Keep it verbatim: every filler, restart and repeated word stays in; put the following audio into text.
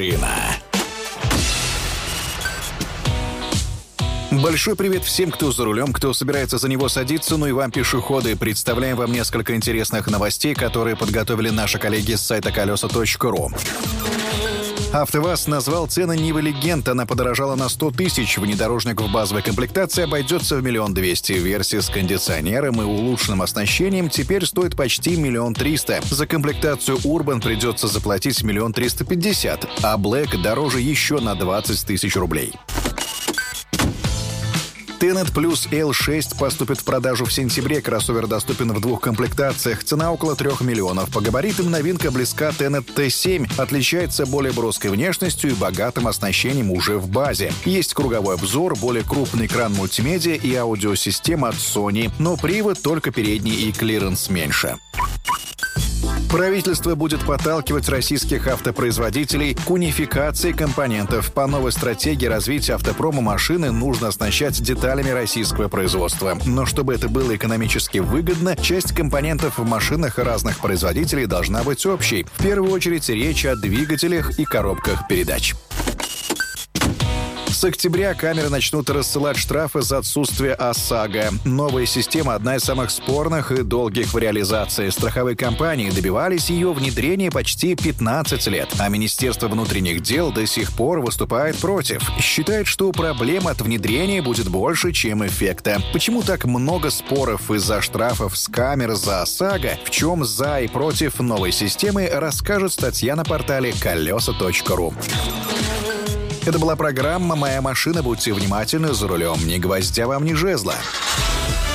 Большой привет всем, кто за рулем, кто собирается за него садиться, ну и вам, пешеходы. Представляем вам несколько интересных новостей, которые подготовили наши коллеги с сайта колеса точка ру. АвтоВАЗ назвал цены Нивы Легенд. Она подорожала на сто тысяч. Внедорожник в базовой комплектации обойдется в миллион двести. Версия с кондиционером и улучшенным оснащением теперь стоит почти миллион триста. За комплектацию Urban придется заплатить миллион триста пятьдесят, а Black дороже еще на двадцать тысяч рублей. Tenet Plus эл шесть поступит в продажу в сентябре. Кроссовер доступен в двух комплектациях. Цена около трех миллионов. По габаритам новинка близка Tenet ти семь. Отличается более броской внешностью и богатым оснащением уже в базе. Есть круговой обзор, более крупный экран мультимедиа и аудиосистема от Sony. Но привод только передний и клиренс меньше. Правительство будет подталкивать российских автопроизводителей к унификации компонентов. По новой стратегии развития автопрома машины нужно оснащать деталями российского производства. Но чтобы это было экономически выгодно, часть компонентов в машинах разных производителей должна быть общей. В первую очередь речь о двигателях и коробках передач. С октября камеры начнут рассылать штрафы за отсутствие ОСАГО. Новая система – одна из самых спорных и долгих в реализации. Страховые компании добивались ее внедрения почти пятнадцать лет, а Министерство внутренних дел до сих пор выступает против. Считает, что проблем от внедрения будет больше, чем эффекта. Почему так много споров из-за штрафов с камер за ОСАГО? В чем за и против новой системы, расскажет статья на портале колеса точка ру. Это была программа «Моя машина». Будьте внимательны за рулем. Ни гвоздя вам, ни жезла.